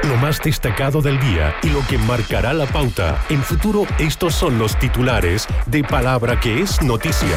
Lo más destacado del día y lo que marcará la pauta. En Futuro, estos son los titulares de Palabra que es noticia.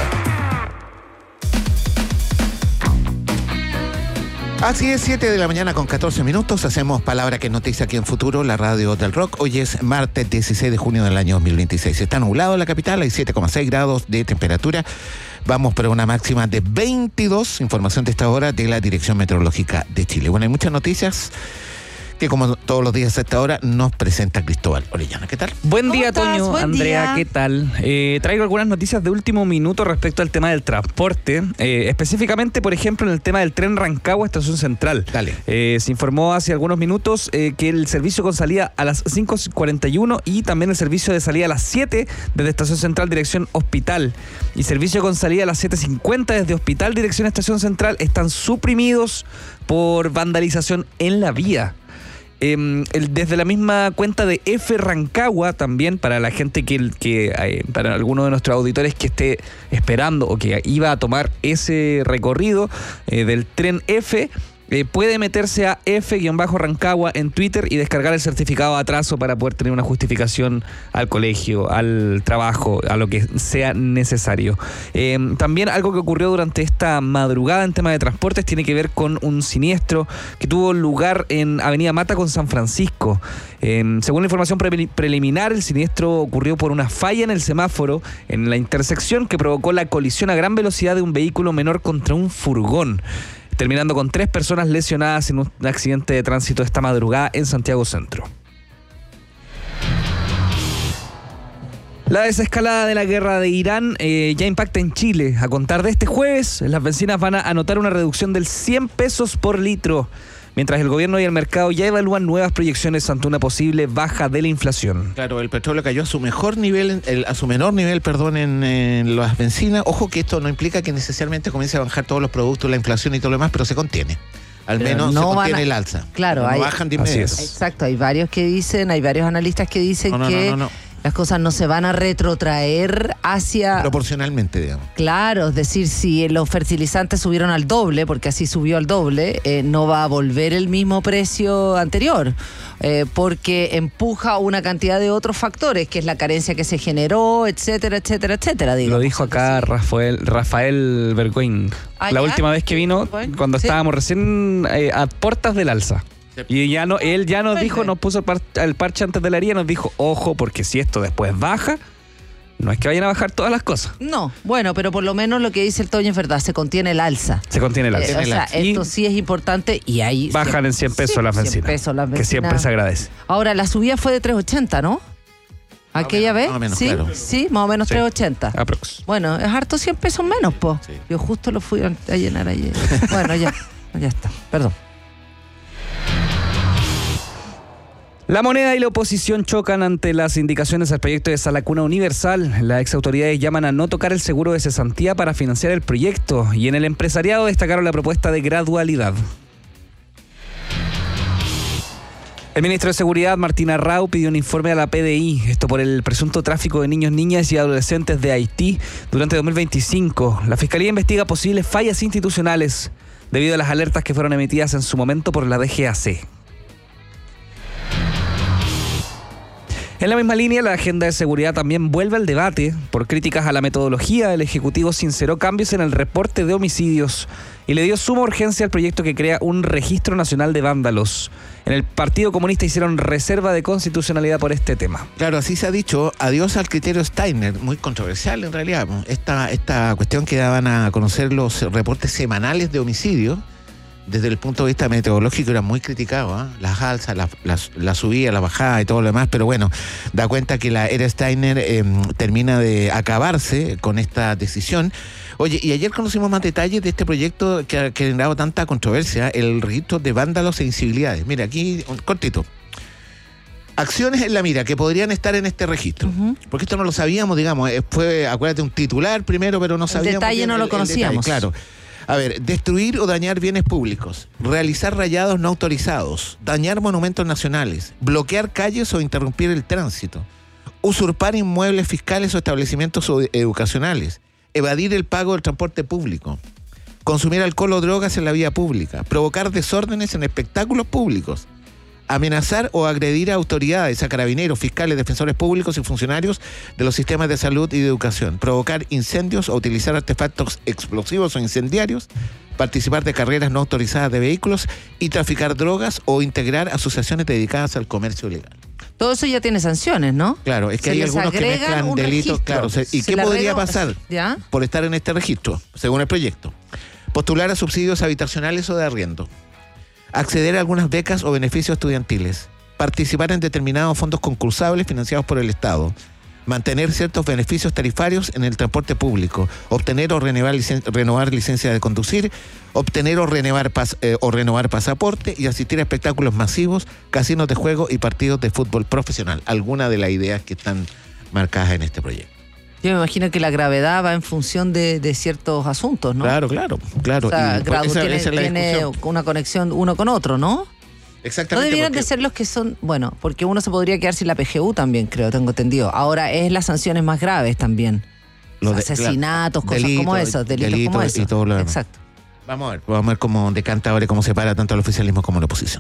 Así es, 7 de la mañana con 14 minutos. Hacemos Palabra que es noticia aquí en Futuro, la radio del rock. Hoy es martes 16 de junio del año 2026. Está nublado en la capital, hay 7,6 grados de temperatura. Vamos por una máxima de 22. Información de esta hora de la Dirección Meteorológica de Chile. Bueno, hay muchas noticias que, como todos los días a esta hora, nos presenta Cristóbal Orellana. ¿Qué tal? Buen día, Toño. Buen Andrea, día. ¿qué tal? Traigo algunas noticias de último minuto respecto al tema del transporte. Específicamente, por ejemplo, en el tema del tren Rancagua, Estación Central. Dale. Se informó hace algunos minutos que el servicio con salida a las 5:41 y también el servicio de salida a las 7 desde Estación Central, dirección Hospital. Y servicio con salida a las 7:50 desde Hospital, dirección Estación Central, están suprimidos por vandalización en la vía. Desde la misma cuenta de F Rancagua, también para la gente para alguno de nuestros auditores que esté esperando o que iba a tomar ese recorrido del tren F, puede meterse a F-Rancagua en Twitter y descargar el certificado de atraso para poder tener una justificación al colegio, al trabajo, a lo que sea necesario. También algo que ocurrió durante esta madrugada en tema de transportes tiene que ver con un siniestro que tuvo lugar en Avenida Mata con San Francisco. Según la información preliminar, el siniestro ocurrió por una falla en el semáforo en la intersección que provocó la colisión a gran velocidad de un vehículo menor contra un furgón, terminando con 3 personas lesionadas en un accidente de tránsito esta madrugada en Santiago Centro. La desescalada de la guerra de Irán ya impacta en Chile. A contar de este jueves, las bencinas van a anotar una reducción del 100 pesos por litro, mientras el gobierno y el mercado ya evalúan nuevas proyecciones ante una posible baja de la inflación. Claro, el petróleo cayó a su menor nivel, en las bencinas. Ojo que esto no implica que necesariamente comience a bajar todos los productos, la inflación y todo lo demás, pero se contiene. Al menos no se contiene el alza. Claro, no bajan de inmediato. Así es. Exacto, hay varios analistas que dicen que las cosas no se van a retrotraer hacia... Proporcionalmente, digamos. Claro, es decir, si los fertilizantes subieron al doble, porque así subió al doble, no va a volver el mismo precio anterior, porque empuja una cantidad de otros factores, que es la carencia que se generó, etcétera, etcétera, etcétera. Lo dijo acá Rafael Bergüín. La última vez que vino, cuando estábamos recién a puertas del alza. Y él ya nos dijo, nos puso el parche antes de la herida, nos dijo, ojo, porque si esto después baja, no es que vayan a bajar todas las cosas. No, bueno, pero por lo menos lo que dice el Toño es verdad, se contiene el alza. Se contiene el alza. O sea, esto sí es importante y ahí... Bajan en 100 pesos las bencinas. 100 pesos las bencinas. Que siempre se agradece. Ahora, la subida fue de 3.80, ¿no? ¿Aquella vez? Más o menos, ¿Sí? claro. Sí, más o menos 3.80. Aprox. Bueno, es harto 100 pesos menos, po. Sí. Yo justo lo fui a llenar ayer. Bueno, ya está, perdón. La moneda y la oposición chocan ante las indicaciones al proyecto de Sala Cuna Universal. Las exautoridades llaman a no tocar el seguro de cesantía para financiar el proyecto y en el empresariado destacaron la propuesta de gradualidad. El ministro de Seguridad, Martín Arrau, pidió un informe a la PDI, esto por el presunto tráfico de niños, niñas y adolescentes de Haití durante 2025. La Fiscalía investiga posibles fallas institucionales debido a las alertas que fueron emitidas en su momento por la DGAC. En la misma línea, la agenda de seguridad también vuelve al debate. Por críticas a la metodología, el Ejecutivo sinceró cambios en el reporte de homicidios y le dio suma urgencia al proyecto que crea un registro nacional de vándalos. En el Partido Comunista hicieron reserva de constitucionalidad por este tema. Claro, así se ha dicho, adiós al criterio Steiner, muy controversial en realidad. Esta cuestión que daban a conocer los reportes semanales de homicidio, desde el punto de vista meteorológico era muy criticado, ¿eh? Las alzas, la subida, la bajada y todo lo demás, pero bueno, da cuenta que la era Steiner termina de acabarse con esta decisión. Oye, y ayer conocimos más detalles de este proyecto que ha generado tanta controversia, el registro de vándalos e incivilidades. Mira, aquí, cortito. Acciones en la mira que podrían estar en este registro. Porque esto no lo sabíamos, digamos, fue, acuérdate, un titular primero, pero no sabíamos. El detalle no lo conocíamos. Detalle, claro. A ver, destruir o dañar bienes públicos, realizar rayados no autorizados, dañar monumentos nacionales, bloquear calles o interrumpir el tránsito, usurpar inmuebles fiscales o establecimientos educacionales, evadir el pago del transporte público, consumir alcohol o drogas en la vía pública, provocar desórdenes en espectáculos públicos, amenazar o agredir a autoridades, a carabineros, fiscales, defensores públicos y funcionarios de los sistemas de salud y de educación, provocar incendios o utilizar artefactos explosivos o incendiarios, participar de carreras no autorizadas de vehículos y traficar drogas o integrar asociaciones dedicadas al comercio ilegal. Todo eso ya tiene sanciones, ¿no? Claro, es que hay algunos que mezclan delitos. Claro, ¿y qué podría pasar por estar en este registro, según el proyecto? Postular a subsidios habitacionales o de arriendo. Acceder a algunas becas o beneficios estudiantiles. Participar en determinados fondos concursables financiados por el Estado. Mantener ciertos beneficios tarifarios en el transporte público. Obtener o renovar licencia de conducir. Obtener o renovar pasaporte y asistir a espectáculos masivos, casinos de juego y partidos de fútbol profesional. Algunas de las ideas que están marcadas en este proyecto. Yo me imagino que la gravedad va en función de ciertos asuntos, ¿no? Claro. O sea, tiene una conexión uno con otro, ¿no? Exactamente. No debieran de ser los que son, bueno, porque uno se podría quedar sin la PGU también, creo, tengo entendido. Ahora es las sanciones más graves también. Asesinatos, cosas como eso, delitos como eso. Y todo lo demás. Exacto. Vamos a ver cómo decanta ahora y cómo separa tanto el oficialismo como la oposición.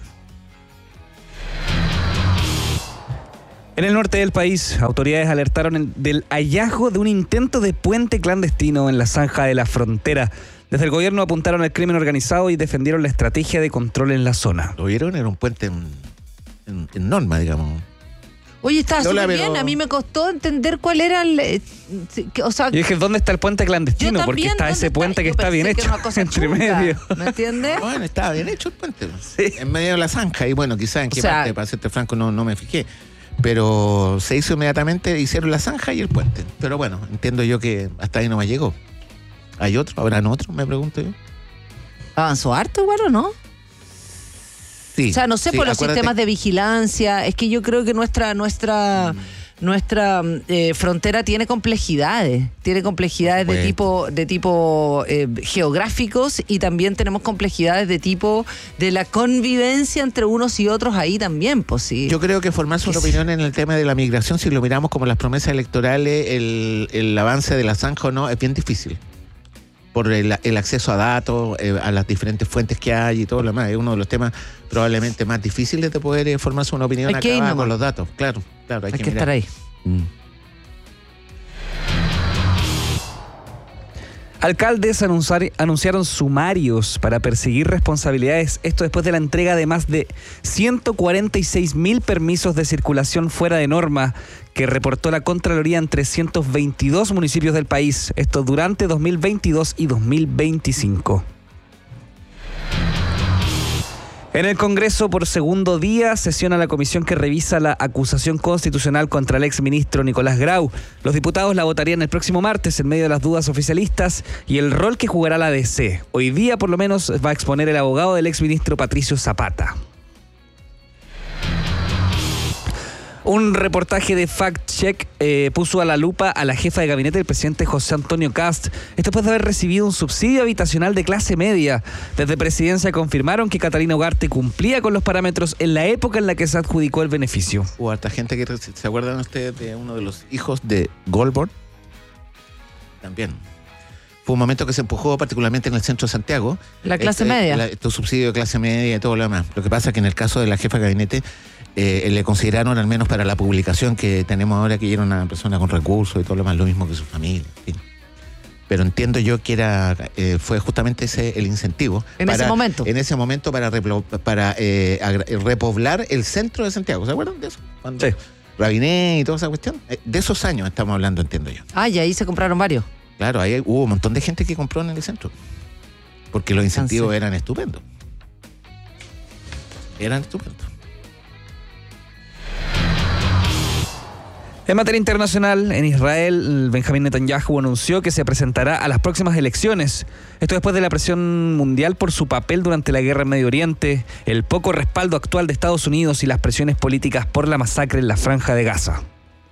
En el norte del país, autoridades alertaron del hallazgo de un intento de puente clandestino en la zanja de la frontera. Desde el gobierno apuntaron al crimen organizado y defendieron la estrategia de control en la zona. ¿Lo vieron? Era un puente en norma, digamos. Oye, estaba súper bien. A mí me costó entender cuál era o sea, yo dije, ¿dónde está el puente clandestino? También, porque está ese puente que está bien hecho entre medio. ¿Me entiendes? Bueno, estaba bien hecho el puente. Sí. En medio de la zanja. Y bueno, quizás en qué parte, para serte franco, no me fijé. Pero se hizo inmediatamente, hicieron la zanja y el puente. Pero bueno, entiendo yo que hasta ahí no me llegó. ¿Hay otro? ¿Habrán otro? Me pregunto yo. ¿Avanzó harto igual o no? Sí. O sea, no sé, por los sistemas de vigilancia. Es que yo creo que nuestra frontera tiene complejidades. Tiene complejidades de tipo geográficos, y también tenemos complejidades de tipo de la convivencia entre unos y otros ahí también, pues sí. Yo creo que formarse una opinión en el tema de la migración, si lo miramos como las promesas electorales, el avance de la zanja o no, es bien difícil. Por el acceso a datos, a las diferentes fuentes que hay y todo lo demás. Es uno de los temas probablemente más difíciles de poder formarse una opinión acá con los datos. Claro, hay que estar ahí. Alcaldes anunciaron sumarios para perseguir responsabilidades. Esto después de la entrega de más de 146.000 permisos de circulación fuera de norma que reportó la Contraloría en 322 municipios del país. Esto durante 2022 y 2025. En el Congreso, por segundo día, sesiona la comisión que revisa la acusación constitucional contra el exministro Nicolás Grau. Los diputados la votarían el próximo martes en medio de las dudas oficialistas y el rol que jugará la DC. Hoy día, por lo menos, va a exponer el abogado del exministro Patricio Zapata. Un reportaje de Fact Check puso a la lupa a la jefa de gabinete del presidente José Antonio Kast. Esto después de haber recibido un subsidio habitacional de clase media. Desde Presidencia confirmaron que Catalina Ugarte cumplía con los parámetros en la época en la que se adjudicó el beneficio. Hubo harta gente que se acuerdan ustedes de uno de los hijos de Goldberg. También. Fue un momento que se empujó particularmente en el centro de Santiago. La clase media. Estos subsidios de clase media y todo lo demás. Lo que pasa es que en el caso de la jefa de gabinete le consideraron, al menos para la publicación que tenemos ahora, que era una persona con recursos y todo lo demás, lo mismo que su familia. En fin. Pero entiendo yo que fue justamente ese el incentivo. En ese momento para repoblar el centro de Santiago. ¿Se acuerdan de eso? Cuando sí. Rabiné y toda esa cuestión. De esos años estamos hablando, entiendo yo. Y ahí se compraron varios. Claro, ahí hubo un montón de gente que compró en el centro. Porque los incentivos eran estupendos. En materia internacional, en Israel, Benjamín Netanyahu anunció que se presentará a las próximas elecciones. Esto después de la presión mundial por su papel durante la guerra en Medio Oriente, el poco respaldo actual de Estados Unidos y las presiones políticas por la masacre en la Franja de Gaza.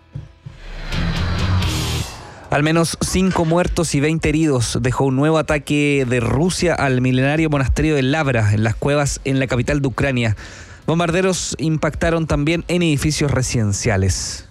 Al menos 5 muertos y 20 heridos dejó un nuevo ataque de Rusia al milenario monasterio de Lavra, en las cuevas en la capital de Ucrania. Bombarderos impactaron también en edificios residenciales.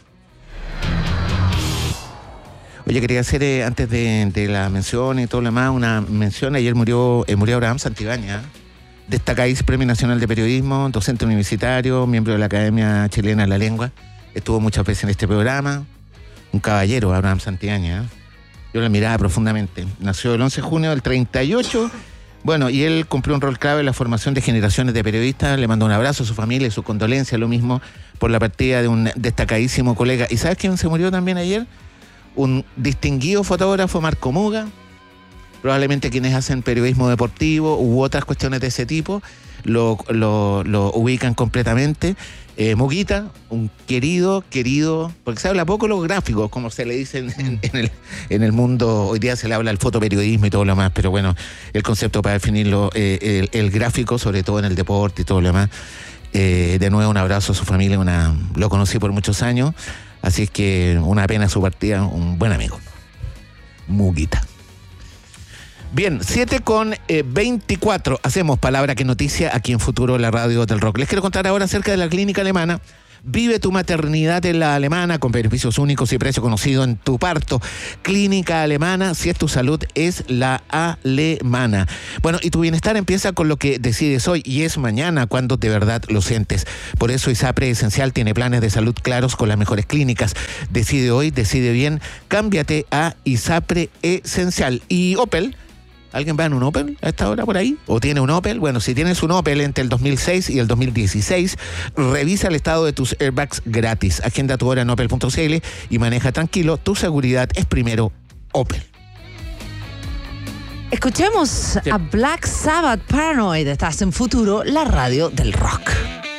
Oye, quería hacer, antes de la mención y todo lo demás, una mención. Ayer murió Abraham Santibáñez, destacadísimo Premio Nacional de Periodismo, docente universitario, miembro de la Academia Chilena de la Lengua. Estuvo muchas veces en este programa. Un caballero, Abraham Santillana. Yo lo admiraba profundamente. Nació el 11 de junio del 38. Bueno, y él cumplió un rol clave en la formación de generaciones de periodistas. Le mandó un abrazo a su familia y su condolencia, lo mismo por la partida de un destacadísimo colega. ¿Y sabes quién se murió también ayer? Un distinguido fotógrafo, Marco Muga. Probablemente quienes hacen periodismo deportivo u otras cuestiones de ese tipo lo ubican completamente. Muguita, un querido, porque se habla poco los gráficos, como se le dice en el mundo. Hoy día se le habla al fotoperiodismo y todo lo demás, pero bueno, el concepto para definirlo, el gráfico, sobre todo en el deporte y todo lo demás. De nuevo, un abrazo a su familia, lo conocí por muchos años, así es que una pena su partida, un buen amigo. Muguita. Bien, 7:24. Hacemos Palabra que Noticia aquí en Futuro, la radio del rock. Les quiero contar ahora acerca de la clínica alemana. Vive tu maternidad en la alemana con beneficios únicos y precio conocido en tu parto. Clínica Alemana, si es tu salud, es la alemana. Bueno, y tu bienestar empieza con lo que decides hoy y es mañana cuando de verdad lo sientes. Por eso ISAPRE Esencial tiene planes de salud claros con las mejores clínicas. Decide hoy, decide bien, cámbiate a ISAPRE Esencial. Y Opel. ¿Alguien va en un Opel a esta hora por ahí? ¿O tiene un Opel? Bueno, si tienes un Opel entre el 2006 y el 2016, revisa el estado de tus airbags gratis. Agenda tu hora en opel.cl y maneja tranquilo. Tu seguridad es primero Opel. Escuchemos a Black Sabbath, Paranoid. Estás en Futuro, la radio del rock.